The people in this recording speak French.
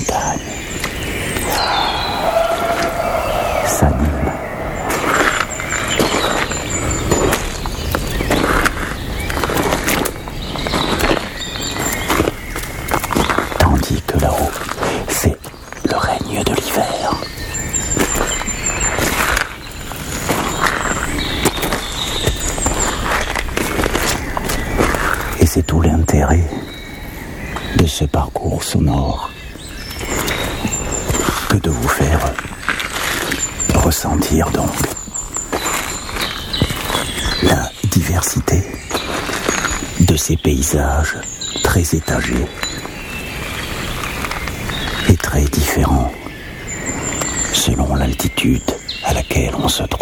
montagne s'anime. Tandis que là-haut, c'est le règne de l'hiver. Et c'est tout l'intérêt de ce parcours sonore que de vous faire ressentir donc la diversité de ces paysages très étagés et très différents selon l'altitude à laquelle on se trouve.